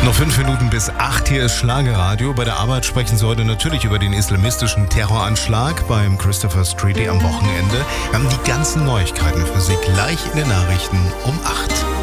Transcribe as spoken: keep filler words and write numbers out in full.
Noch fünf Minuten bis acht, hier ist Schlagerradio. Bei der Arbeit sprechen Sie heute natürlich über den islamistischen Terroranschlag beim Christopher Street am Wochenende. Wir haben die ganzen Neuigkeiten für Sie gleich in den Nachrichten um acht.